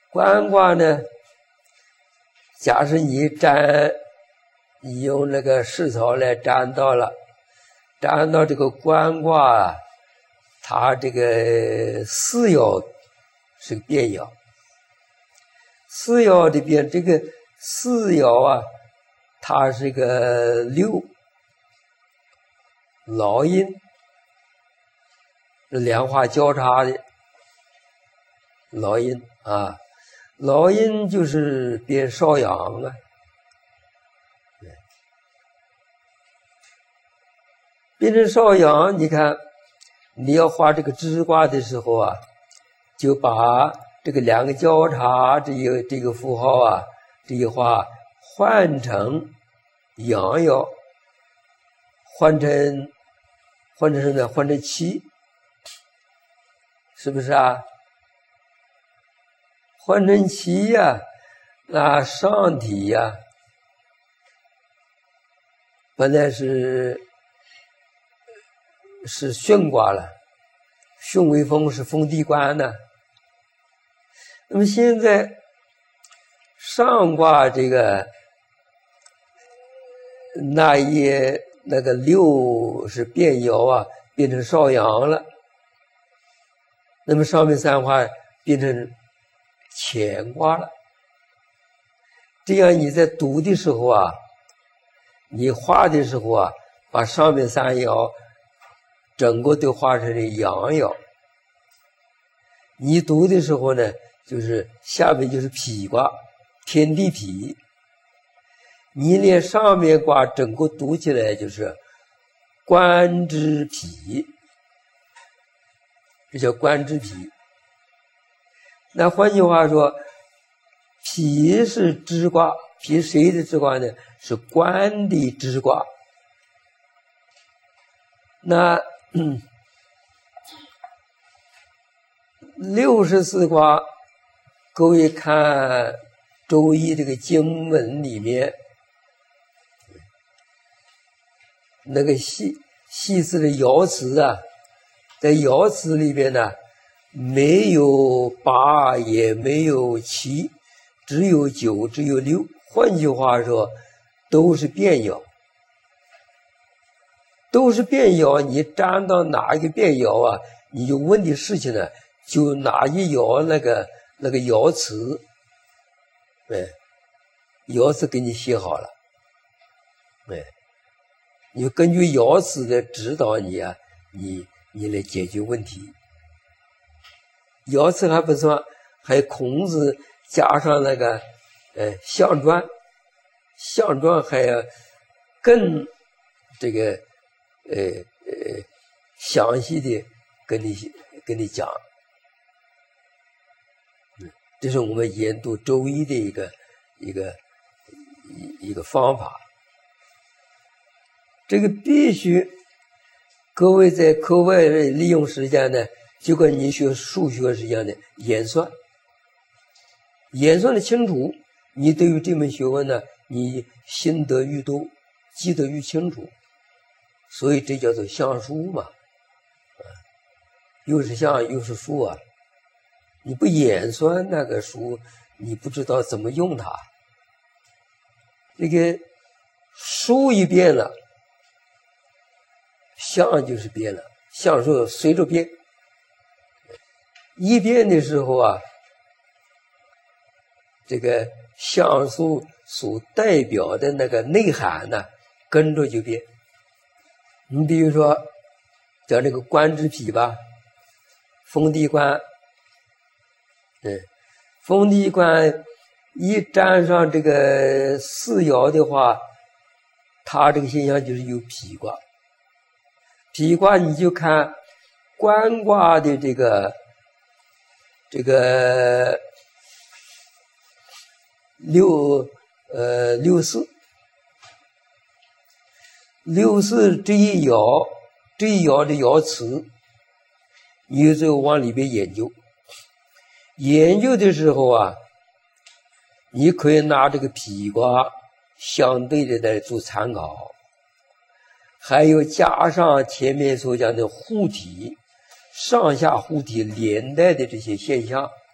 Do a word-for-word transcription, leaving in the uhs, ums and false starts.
官卦呢，假设你占，你用那个世草来占到了，占到这个官卦啊，它这个四爻是个变爻，四爻的变，这个四爻啊，它是个六老阴，两化交叉的老阴啊。老阴就是变少阳啊，变成少阳，你看你要画这个支卦的时候啊，就把这个两个交叉这个这个符号啊，这一画换成阳爻，换成换成什么呢？换成七，是不是啊？换成七呀、啊，那上体呀、啊，本来是是巽卦了，巽为风，是风地官呢。那么现在上卦这个那一那个六是变爻啊，变成少阳了。那么上面三画变成乾卦了，这样你在读的时候啊，你画的时候啊，把上面三爻整个都画成了阳爻。你读的时候呢，就是下面就是否卦，天地否。你连上面卦整个读起来就是官之否，这叫官之否。那换句话说，否是支卦，否谁的支卦呢？是官的支卦。那六十四卦，各位看周易这个经文里面，那个细细字的爻辞啊，在爻辞里边呢，没有八，也没有七，只有九，只有六。换句话说，都是变爻，都是变爻。你占到哪一个变爻啊，你就问的事情呢，就哪一爻那个那个爻辞，哎，爻辞给你写好了，哎，你根据爻辞的指导你啊，你你来解决问题。爻辞还不算，还孔子加上那个呃象传，象传还要更这个呃呃详细的跟你跟你讲。嗯，这是我们研读周易的一个一个一一个方法。这个必须各位在课外利用时间呢，就跟你学数学是一样的，演算，演算的清楚，你对于这门学问呢，你心得愈多，记得愈清楚，所以这叫做象数嘛，啊，又是象又是数啊，你不演算那个数，你不知道怎么用它。这个数一变了，象就是变了，象数随着变。一变的时候啊，这个象数所代表的那个内涵呢，跟着就变。你比如说叫这个官之否吧，封地官，嗯，封地官一沾上这个四爻的话，它这个现象就是有否卦。否卦你就看官卦的这个这个六呃六四六四这一爻，这一爻的爻辞，你就往里边研究。研究的时候啊，你可以拿这个否卦相对的来做参考，还有加上前面所讲的互体，上下互体连带的这些现象。